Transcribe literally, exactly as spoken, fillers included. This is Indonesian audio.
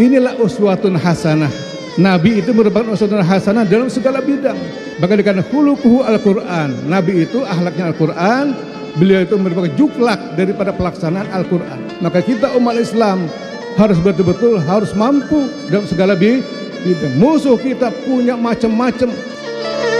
Inilah uswatun hasanah. Nabi itu merupakan uswatun hasanah dalam segala bidang. Bahkan dikatakan khuluquhu Al-Quran. Nabi itu akhlaknya Al-Quran. Beliau itu merupakan juklak daripada pelaksanaan Al-Quran. Maka kita umat Islam harus betul-betul harus mampu dalam segala bidang. Musuh kita punya macam-macam